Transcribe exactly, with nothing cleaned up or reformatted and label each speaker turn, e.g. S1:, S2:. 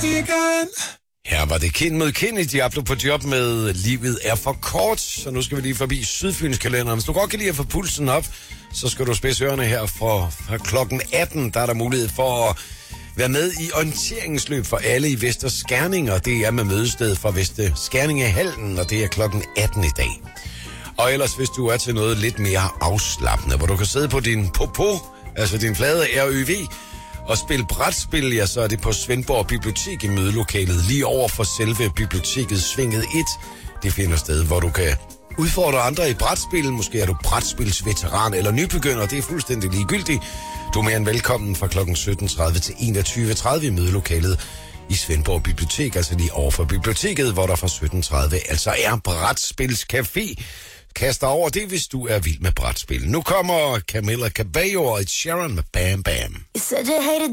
S1: igen.
S2: Her var det kind mod kind i Diablo på job med Livet er for kort. Så nu skal vi lige forbi Sydfynskalenderen. Hvis du godt kan lide at få pulsen op, så skal du spidse ørerne her fra, fra klokken atten. Der er der mulighed for at være med i orienteringsløb for alle i Vester Skerning. Og det er med mødested fra Vester Skerning i Hallen, og det er klokken atten i dag. Og ellers hvis du er til noget lidt mere afslappende, hvor du kan sidde på din popo, altså din flade R Ø V, og spille brætspil, ja, så er det på Svendborg Bibliotek i mødelokalet, lige over for selve biblioteket Svinget et. Det finder sted, hvor du kan udfordre andre i brætspil. Måske er du brætspilsveteran eller nybegynder, det er fuldstændig ligegyldigt. Du er mere end velkommen fra klokken sytten tredive til enogtyve tredive i mødelokalet i Svendborg Bibliotek, altså lige over for biblioteket, hvor der fra sytten tredive altså er brætspilscafé. Kast dig over det, hvis du er vild med brætspil. Nu kommer Camilla Cabello og Ed Sheeran med Bam Bam.
S3: You said you hated